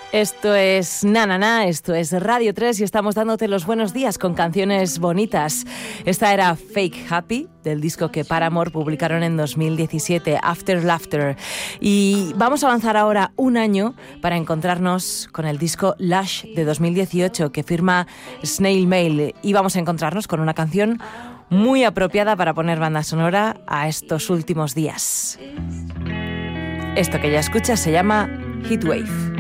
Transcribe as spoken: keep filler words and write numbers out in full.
Esto es Na Na Na, esto es Radio tres y estamos dándote los buenos días con canciones bonitas. Esta era Fake Happy, del disco que Paramore publicaron en dos mil diecisiete, After Laughter. Y vamos a avanzar ahora un año para encontrarnos con el disco Lush de dos mil dieciocho que firma Snail Mail. Y vamos a encontrarnos con una canción muy apropiada para poner banda sonora a estos últimos días. Esto que ya escuchas se llama Heatwave.